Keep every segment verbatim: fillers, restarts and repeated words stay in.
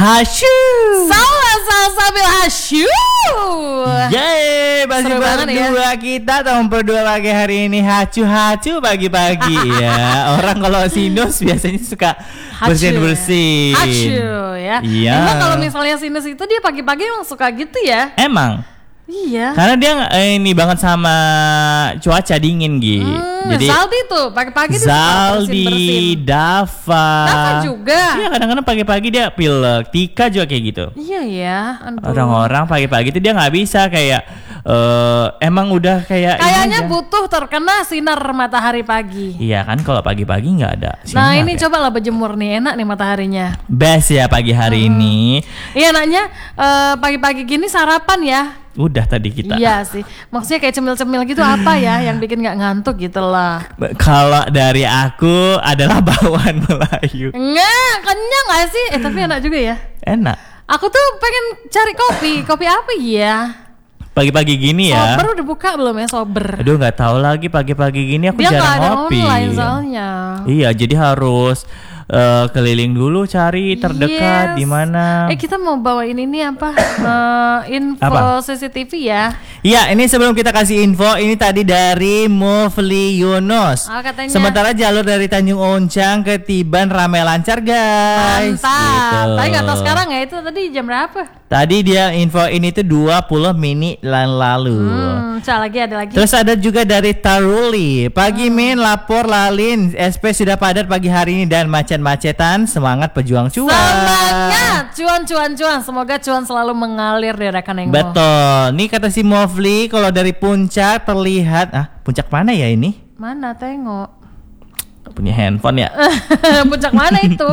Hasyu. Sama-sama sambil hasyu. Yeay, masih berdua ya. Kita tahun berdua pagi hari ini hacu-hacu pagi-pagi ya. Orang kalau sinus biasanya suka bersin-bersin. Hacu ya. Iya. Emang kalau misalnya sinus itu dia pagi-pagi emang suka gitu ya? Emang. Iya. Karena dia eh, ini banget sama cuaca dingin gitu. Hmm, Jadi Zaldi tuh pagi-pagi dia Zaldi, Dava. Dava juga. Iya, kadang-kadang pagi-pagi dia pilek. Tika juga kayak gitu. Iya ya. Aduh. Orang-orang pagi-pagi itu dia nggak bisa kayak uh, emang udah kayak kayaknya butuh terkena sinar matahari pagi. Iya kan, kalau pagi-pagi nggak ada sinar. Nah ini ya. coba lah berjemur nih, enak nih mataharinya. Best ya pagi hari hmm. ini. Iya enaknya uh, pagi-pagi gini sarapan ya. Udah tadi kita. Iya sih. Maksudnya kayak cemil-cemil gitu apa ya yang bikin gak ngantuk gitu lah. Kalau dari aku adalah bakwan Melayu. Enggak, kenyang gak sih? Eh tapi enak juga ya. Enak. Aku tuh pengen cari kopi. Kopi apa ya? Pagi-pagi gini ya. Sober udah buka belum ya Sober? Aduh nggak tahu lagi pagi-pagi gini aku dia jarang ngopi. Dia nggak ada online soalnya. Iya jadi harus uh, keliling dulu cari terdekat yes. di mana. Eh kita mau bawain ini apa? uh, info apa? C C T V ya. Iya ini sebelum kita kasih info ini tadi dari Mufli Yunus. Oh, katanya, sementara jalur dari Tanjung Oncang ke Tiban ramai lancar guys. Mantap. Gitu. Tapi nggak tahu sekarang ya itu tadi jam berapa? Tadi dia info ini tuh dua puluh menit lalu. Hmm, coba lagi ada lagi. Terus ada juga dari Taruli. Pagi hmm. Min lapor Lalin, S P sudah padat pagi hari ini dan macet-macetan. Semangat pejuang cuan. Semangat cuan cuan cuan. Semoga cuan selalu mengalir di rekan yang betul. Nih kata si Mofli kalau dari puncak terlihat ah puncak mana ya ini? Mana tengok. Punya handphone ya. Puncak mana itu?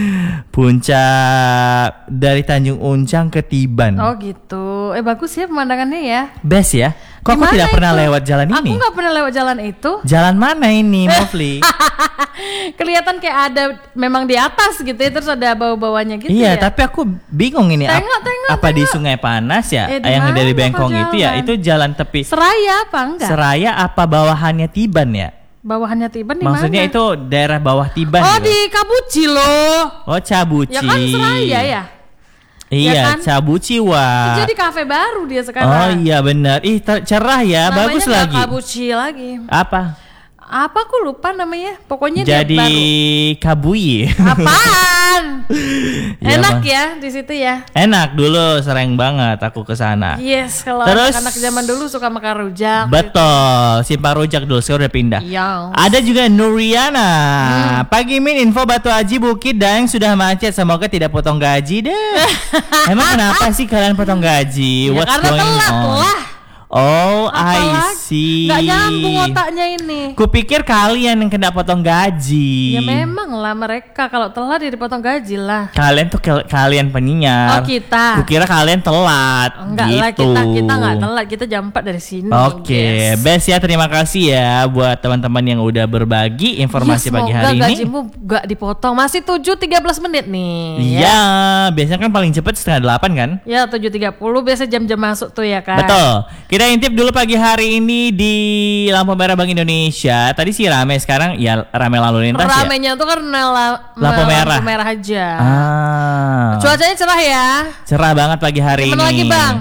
Puncak dari Tanjung Uncang ke Tiban. Oh gitu. Eh bagus ya pemandangannya ya. Best ya. Kok aku tidak itu? pernah lewat jalan ini? Aku nggak pernah lewat jalan itu. Jalan mana ini, Mofli? Kelihatan kayak ada memang di atas gitu ya, terus ada bawah-bawahnya gitu iya, ya. Iya, tapi aku bingung ini. Tengok, ap- tengok, apa tengok. di Sungai Panas ya? Eh, yang dari Bengkong itu ya? Itu jalan tepi. Seraya apa enggak? Seraya apa bawahannya Tiban ya? Bawahannya Tiban di Maksudnya mana? itu daerah bawah Tiban. Oh gitu. Di Kabuci loh. Oh Cabuci. Ya kan Seraya ya. Iya ya kan? Cabuci wah. Jadi kafe baru dia sekarang. Oh iya benar. Ih ter- cerah ya. Namanya bagus lagi. Kabuci lagi. Apa? Apa aku lupa namanya. Pokoknya jadi dia baru. Kabui. Apaan? ya, Enak ma- ya di situ ya. Enak dulu sering banget aku ke sana. Yes, kalau Terus, anak zaman dulu suka makan rujak. Betul, gitu. Simpang rujak dulu sekarang udah pindah. Yes. Ada juga Nuriana. Hmm. Pagi Min info Batu Haji Bukit Daeng sudah macet. Semoga tidak potong gaji deh. Emang kenapa sih kalian potong gaji? Ya, What's karena going telat on? lah. Oh, Apalagi? I see. Gak nyambung otaknya ini. Kupikir kalian yang kena potong gaji. Ya memang lah mereka kalau telat ya dipotong gaji lah. Kalian tuh ke- kalian penyiar. Oh kita. Kukira kalian telat. Enggak gitu. lah kita kita nggak telat, kita jam empat dari sini. Oke, okay. yes. Best ya, terima kasih ya buat teman-teman yang udah berbagi informasi yes, pagi hari ini. Gajimu gak dipotong, masih tujuh tiga belas menit nih. Iya, ya. Biasanya kan paling cepat setengah delapan kan? Ya tujuh tiga puluh biasa jam-jam masuk tuh ya kan. Betul. Kita intip dulu pagi hari ini di lampu merah Bank Indonesia. Tadi sih rame, sekarang ya rame lalu lintas. Ramenya ya? tuh karena la- lampu merah. Lampu merah aja. Ah. Cuacanya cerah ya. Cerah banget pagi hari Dimana ini. lagi Bang?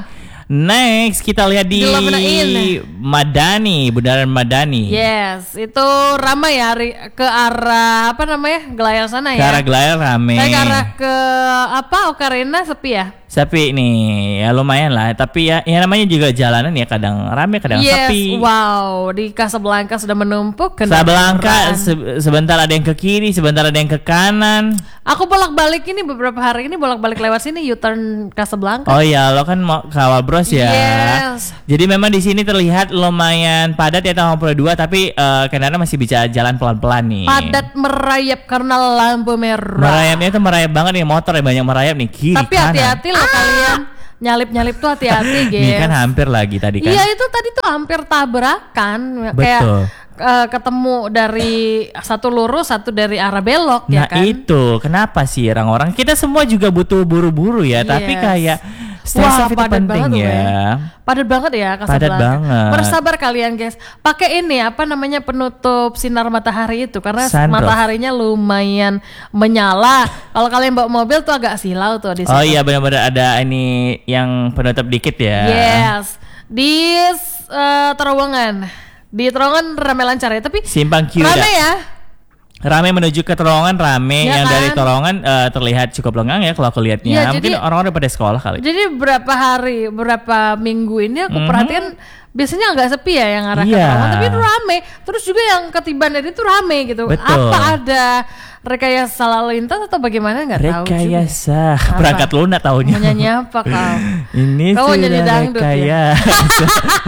Next kita lihat di, di Madani, Bundaran Madani. Yes, itu ramai ya ke arah apa namanya? Gelayar sana ya. Ke arah Gelayar rame. Ke arah ke apa? Ocarina sepi ya? Sepi nih, ya lumayan lah. Tapi ya, ya namanya juga jalanan ya kadang rame, kadang yes, sepi. Wow, di Casablanca sudah menumpuk. Casablanca se- sebentar ada yang ke kiri, sebentar ada yang ke kanan. Aku bolak-balik ini beberapa hari ini bolak-balik lewat sini U-turn Casablanca. Oh iya, lo kan mau kawal bros ya. Yes. Jadi memang di sini terlihat lumayan padat ya tahun dua puluh dua, tapi uh, kendaraan masih bisa jalan pelan-pelan nih. Padat merayap karena lampu merah. Merayapnya tuh merayap banget nih, motor ya banyak merayap nih kiri tapi kanan. hati-hati loh ah. kalian. Nyalip-nyalip tuh hati-hati guys. Ini kan hampir lagi tadi kan. Iya itu tadi tuh hampir tabrakan. Betul. Kayak uh, ketemu dari satu lurus, satu dari arah belok nah, ya kan. Nah itu kenapa sih orang-orang kita semua juga butuh buru-buru ya, yes. Tapi kayak Stay Wah, safe itu padat penting banget tuh, ya. Weh. Padat banget ya Casablanca. Padat banget. Bersabar kalian guys. Pakai ini apa namanya penutup sinar matahari itu karena Sunroof. mataharinya lumayan menyala. Kalau kalian bawa mobil tuh agak silau tuh di situ. Oh iya benar-benar ada ini yang penutup dikit ya. Yes. Di uh, terowongan. Di terowongan rame lancar ya, tapi Simpang Q rame dah. ya. Rame menuju ke terowongan rame, Ya yang kan? dari terowongan eh, terlihat cukup lengang ya kalau aku lihatnya. Iya, Mungkin jadi- orang-orang udah pada sekolah kali. Jadi berapa hari, berapa minggu ini aku Mhm. perhatian biasanya agak sepi ya yang arah ke Iya. terowongan, tapi itu rame. Terus juga yang ketiban dari itu rame gitu. Betul. Apa ada rekayasa lalu lintas atau bagaimana nggak tahu juga. Rekayasa Apa? perangkat lunak tahunnya. Mau nyanyi apa kau? Ini Kau mau nyanyi sudah dangdut ya? rekayasa.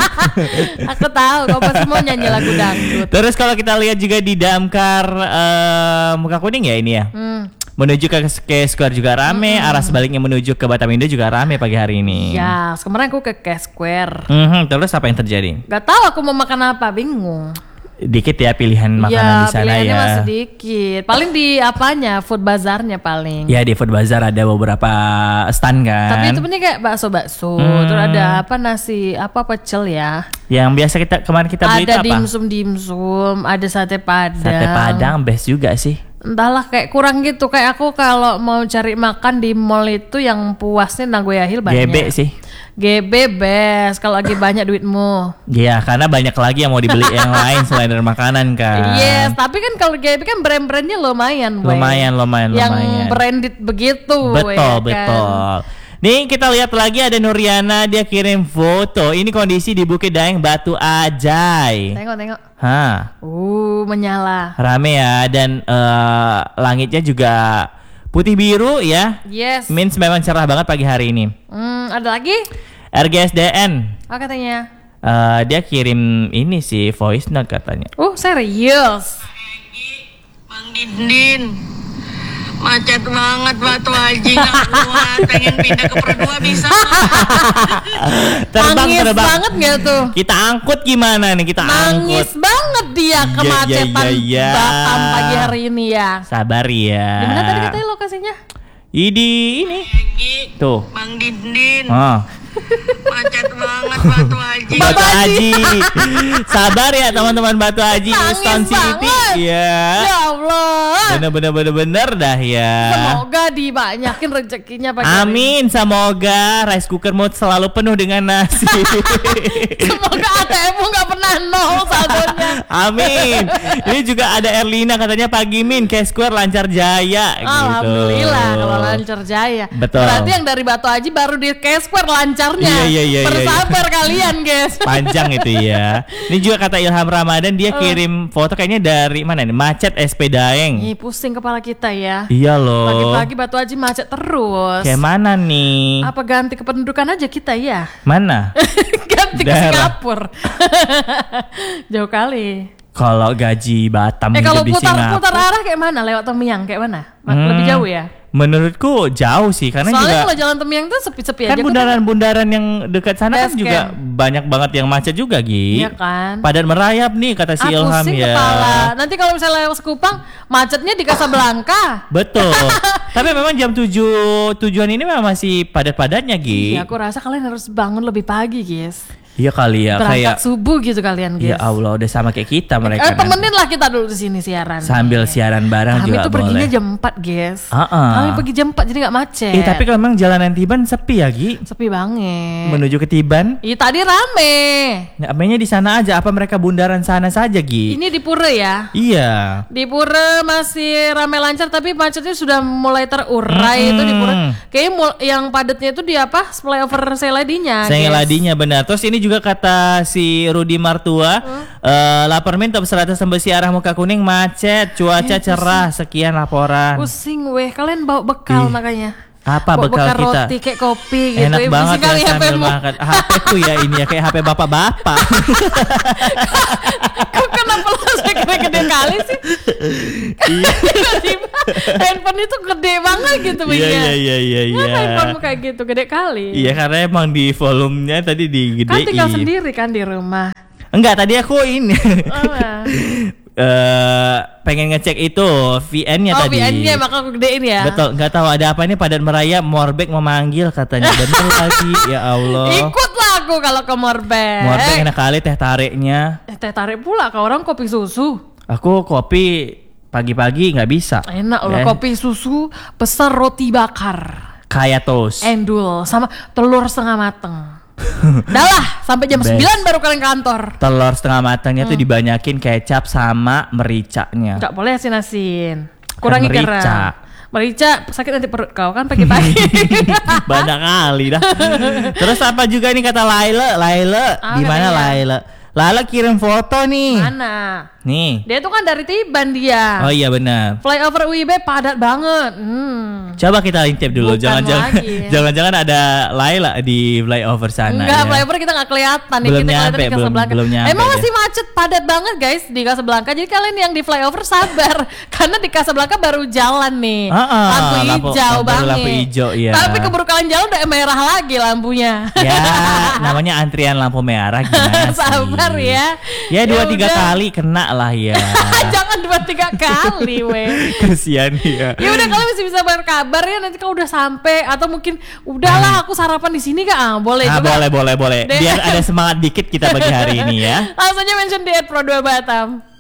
Aku tahu kau pasti mau nyanyi lagu dangdut. Terus kalau kita lihat juga di Damkar eh, Muka Kuning ya ini ya. Hmm. Menuju ke, ke Square juga rame, arah sebaliknya menuju ke Batamindo juga rame pagi hari ini. Ya, kemarin aku ke K Square. Mhm, terus apa yang terjadi? Gak tahu aku mau makan apa, bingung. Dikit ya pilihan makanan Ya, di sana pilihannya ya. masih dikit. Paling di apanya, food bazarnya paling. Ya di Food Bazaar ada beberapa stand kan. Tapi itu punya kayak bakso-bakso, Hmm. terus ada apa nasi, apa pecel ya. Yang biasa kita kemarin kita beli itu Ada apa? dimsum-dimsum, ada sate padang. Sate Padang best juga sih. Entahlah kayak kurang gitu. Kayak aku kalau mau cari makan di mall itu yang puasnya Nagoya Hill banyak. G B sih. G B best kalau lagi banyak duitmu. Iya, karena banyak lagi yang mau dibeli yang lain selain dari makanan kan. Yes, tapi kan kalau G B kan brand-brandnya lumayan, Boy. Lumayan, lumayan, Yang lumayan. branded begitu. Betul, ya kan? betul. Nih kita lihat lagi ada Nuriana, dia kirim foto. Ini kondisi di Bukit Daeng Batu Ajai. Tengok, tengok. Hah, Uh, menyala. rame ya dan eh, langitnya juga putih biru ya. Yes. Means memang cerah banget pagi hari ini. Hmm, ada lagi? R G S D N Apa katanya? eh, dia kirim ini sih voice note katanya. Uh, serius. Bang Dindin, macet banget Batu Haji nggak kuat, pengen pindah ke Perdua bisa nggak? Terbang Nangis terbang. banget gak tuh? Kita angkut gimana nih? Kita Nangis angkut. banget dia Iya, kemacetan iya, iya. Batam pagi hari ini ya. Sabar ya. Di mana tadi katanya lokasinya? Ini ini. Egi, Tuh. Bang Dindin, Ah. macet banget Batu Haji. Batu Haji. Sabar ya teman-teman Batu Haji Nangis Stone City. banget. Iya. Ya Allah. Bener-bener bener-bener dah ya. Semoga dibanyakin rezekinya pagi hari ini. Amin, semoga rice cooker mood selalu penuh dengan nasi. Semoga A T M-mu gak pernah nol saldonya. Amin. Ini juga ada Erlina katanya pagi Min, K Square lancar jaya gitu. Alhamdulillah kalau lancar jaya. Betul. Berarti yang dari Batu Haji baru di K Square lancarnya. Iya, iya, iya, Bersabar kalian guys. Panjang itu ya. Ini juga kata Ilham Ramadan dia kirim foto kayaknya dari mana nih? Macet S P Daeng. Ih, pusing kepala kita ya. Iya loh. Pagi-pagi Batu Haji macet terus. Kayak mana nih? Apa ganti kependudukan aja kita ya? Mana? Ganti ke Daerah. Singapura. Jauh kali. Kalau gaji Batam Eh kalau hidup di putar Singapura. putar arah kayak mana? Lewat Temiang kayak mana? Ma- Hmm, Lebih jauh ya? Menurutku jauh sih karena Soalnya juga kalau jalan Temiang tuh sepi-sepi kan aja. Aku tuh- bundaran-bundaran yang dekat sana kan Base juga camp. banyak banget yang macet juga Gi. Iya kan? Padat merayap nih kata si Ah, Ilham pusing ya. kepala. Nanti kalau misalnya lewat Sekupang, macetnya di Casablanca. Betul. Tapi memang jam tujuh tujuan ini memang masih padat-padatnya Gi. Iya, aku rasa kalian harus bangun lebih pagi, guys. Iya kali ya Berangkat kayak subuh gitu kalian, guys. ya Allah udah sama kayak kita mereka. Eh, kan. temenin lah kita dulu di sini siaran. Sambil siaran bareng Kami juga tuh perginya boleh. jam empat, guys. Uh-uh. Kami pergi jam empat jadi nggak macet. Eh tapi kalau memang jalanan Tiban sepi ya Gi. sepi banget. Menuju ke Tiban. Ih, tadi rame. Ya, mainnya di sana aja. Apa mereka bundaran sana saja Gi? Ini di Pura ya. Iya. Di Pura masih ramai lancar tapi macetnya sudah mulai terurai Mm-mm. itu di Pura. Kayaknya mul- yang padatnya itu di apa? Flyover Seladinya. Saya guys. ladinya benar. Terus ini juga kata si Rudi Martua, eh, lapor min top seratus tembus arah Muka Kuning macet, cuaca cerah. Sekian laporan. Pusing weh, kalian bawa bekal Ih, makanya. apa Bawa bekal kita? roti kayak kopi gitu. Enak Ya, banget pusing kali ya sambil H P-mu. makan. H P-ku ya ini ya kayak H P bapak-bapak. Kok kenapa lo saya gede-gede kali sih? Iya. Tiba-tiba handphone itu gede banget gitu Iya Bang, ya. iya iya iya iya. Kenapa handphonemu kayak gitu gede kali? Iya karena emang di volumenya tadi Kan digedein. tinggal sendiri kan di rumah. Enggak, tadi aku ini. Oh, uh, pengen ngecek itu V N-nya oh, tadi. V N-nya maka aku gedein ya. Betul, nggak tahu ada apa ini Padat Meraya Morbek memanggil katanya. Bener lagi, ya Allah. Ikutlah aku kalau ke Morbek. Morbek enak kali teh tariknya. Eh, teh tarik pula ke orang kopi susu. Aku kopi pagi-pagi nggak bisa. Enak loh Eh, kopi susu besar roti bakar. Kayak toast. Endul sama telur setengah mateng. Dah lah sampai jam Best. sembilan baru kalian kantor. Telur setengah matangnya tuh dibanyakin kecap sama mericanya. Enggak boleh asin-asin. Kurangi Kan merica. garam. Merica sakit nanti perut kau kan pagi-pagi. Banyak kali dah. Terus apa juga nih kata Laila? Laila, Ah, gimana katanya. Laila? Laila kirim foto nih. Mana? Nih. Dia tuh kan dari Tiban dia. Oh iya benar. Flyover U I B padat banget. Hmm. Coba kita intip dulu. Bukan Jangan-jangan lagi. jangan-jangan ada Laila di flyover sana. Enggak, ya. flyover kita nggak kelihatan nih. Belum Kita kelihatan nyampe, di belum- Casablanca. belum nyampe Emang deh. masih macet padat banget guys di Casablanca. Jadi kalian yang di flyover sabar karena di Casablanca baru jalan nih. Ah, ah, lampu lampu- hijau baru banget. lampu hijau, iya. Tapi keburu kalian jalan udah merah lagi lampunya. Ya, namanya antrian lampu merah gimana sih? Sabar ya. Ya dua tiga udah. kali kena lah ya. Jangan dua tiga kali weh. Kesian ya. Ya udah kalian masih bisa berkabar ya nanti kalau udah sampai atau mungkin udahlah aku sarapan di sini kak. Ah, boleh Ah, coba. boleh boleh boleh. Deh. Biar ada semangat dikit kita bagi hari ini ya. Langsung aja mention di at pro dua Batam.